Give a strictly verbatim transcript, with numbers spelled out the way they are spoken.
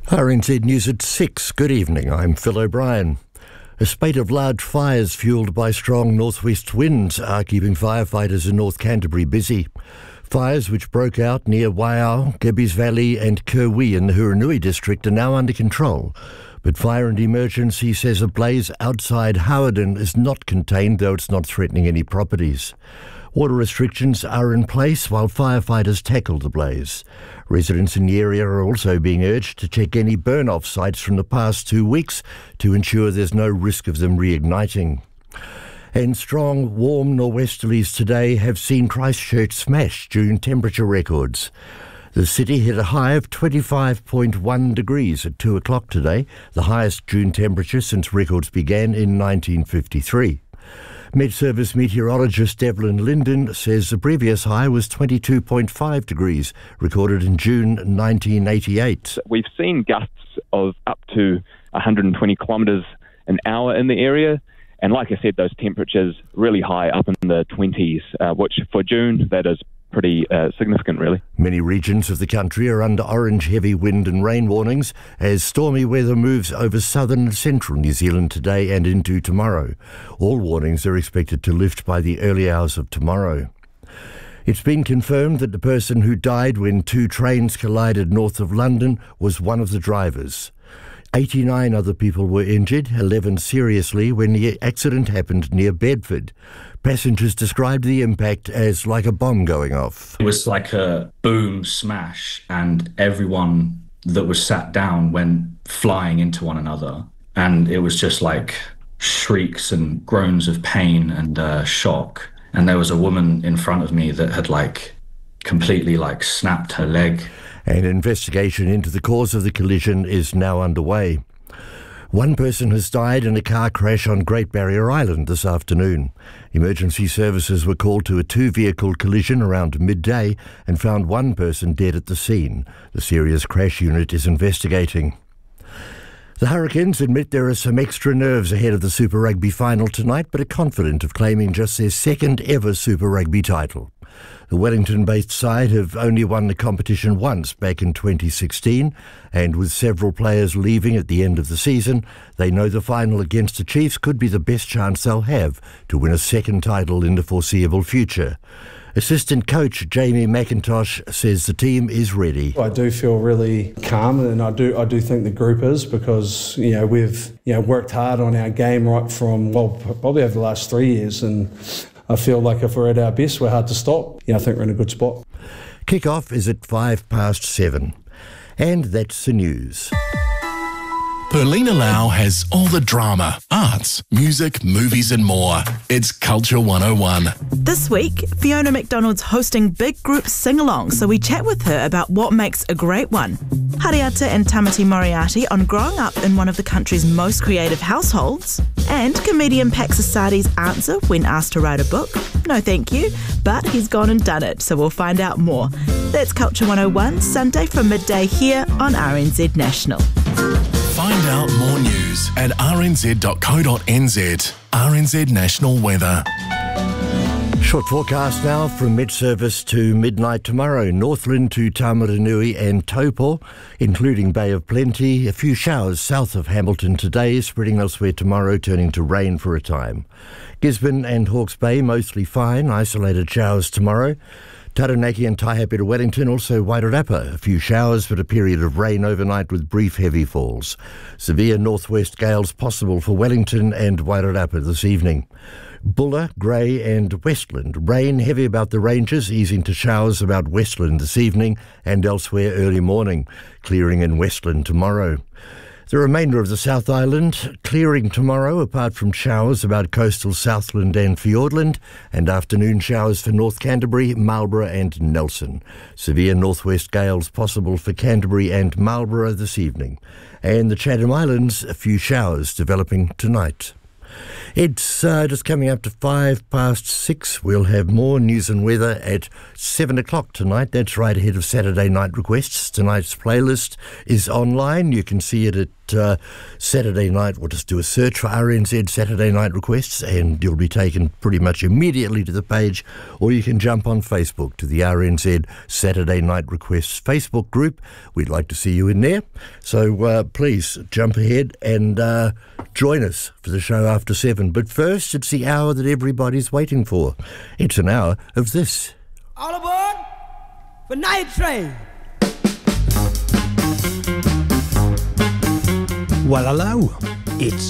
R N Z News at six. Good evening, I'm Phil O'Brien. A spate of large fires fuelled by strong northwest winds are keeping firefighters in North Canterbury busy. Fires which broke out near Waiau, Gebbies Valley and Kirwee in the Huranui district are now under control. But Fire and Emergency says a blaze outside Howarden is not contained, though it's not threatening any properties. Water restrictions are in place while firefighters tackle the blaze. Residents in the area are also being urged to check any burn-off sites from the past two weeks to ensure there's no risk of them reigniting. And strong, warm nor'westerlies today have seen Christchurch smash June temperature records. The city hit a high of twenty-five point one degrees at two o'clock today, the highest June temperature since records began in nineteen fifty-three. Met Service meteorologist Devlin Linden says the previous high was twenty-two point five degrees, recorded in June nineteen eighty-eight. We've seen gusts of up to one hundred twenty kilometres an hour in the area, and like I said, those temperatures really high, up in the twenties, uh, which for June, that is pretty uh, significant, really. Many regions of the country are under orange heavy wind and rain warnings as stormy weather moves over southern and central New Zealand today and into tomorrow. All warnings are expected to lift by the early hours of tomorrow. It's been confirmed that the person who died when two trains collided north of London was one of the drivers. eighty-nine other people were injured, eleven seriously, when the accident happened near Bedford. Passengers described the impact as like a bomb going off. It was like a boom smash, and everyone that was sat down went flying into one another. And it was just like shrieks and groans of pain and uh, shock. And there was a woman in front of me that had like completely like snapped her leg. An investigation into the cause of the collision is now underway. One person has died in a car crash on Great Barrier Island this afternoon. Emergency services were called to a two-vehicle collision around midday and found one person dead at the scene. The serious crash unit is investigating. The Hurricanes admit there are some extra nerves ahead of the Super Rugby final tonight, but are confident of claiming just their second ever Super Rugby title. The Wellington-based side have only won the competition once back in twenty sixteen, and with several players leaving at the end of the season, they know the final against the Chiefs could be the best chance they'll have to win a second title in the foreseeable future. Assistant coach Jamie McIntosh says the team is ready. I do feel really calm, and I do I do think the group is, because you know we've you know worked hard on our game right from well probably over the last three years, and I feel like if we're at our best, we're hard to stop. Yeah, I think we're in a good spot. Kick-off is at five past seven. And that's the news. Perlina Lau has all the drama, arts, music, movies and more. It's Culture one oh one. This week, Fiona McDonald's hosting big group sing-along, so we chat with her about what makes a great one. Hariata and Tamati Moriarty on growing up in one of the country's most creative households. And comedian Pax Asadi's answer when asked to write a book. No thank you, but he's gone and done it, so we'll find out more. That's Culture one oh one, Sunday from midday here on R N Z National. Find out more news at r n z dot co dot n z. R N Z National Weather. Short forecast now from mid-service to midnight tomorrow. Northland to Taumarunui and Taupo, including Bay of Plenty. A few showers south of Hamilton today, spreading elsewhere tomorrow, turning to rain for a time. Gisborne and Hawke's Bay mostly fine, isolated showers tomorrow. Taranaki and Taihape to Wellington, also Wairarapa. A few showers, but a period of rain overnight with brief heavy falls. Severe northwest gales possible for Wellington and Wairarapa this evening. Bulla, Grey and Westland. Rain heavy about the ranges, easing to showers about Westland this evening and elsewhere early morning. Clearing in Westland tomorrow. The remainder of the South Island, clearing tomorrow apart from showers about coastal Southland and Fiordland, and afternoon showers for North Canterbury, Marlborough and Nelson. Severe northwest gales possible for Canterbury and Marlborough this evening. And the Chatham Islands, a few showers developing tonight. It's uh, just coming up to five past six. We'll have more news and weather at seven o'clock tonight. That's right ahead of Saturday Night Requests. Tonight's playlist is online. You can see it at uh, Saturday night. We'll just do a search for R N Z Saturday Night Requests and you'll be taken pretty much immediately to the page, or you can jump on Facebook to the R N Z Saturday Night Requests Facebook group. We'd like to see you in there. So uh, please jump ahead and uh, join us for the show after seven. But first, it's the hour that everybody's waiting for. It's an hour of this. All aboard for Night Train. Well, hello. It's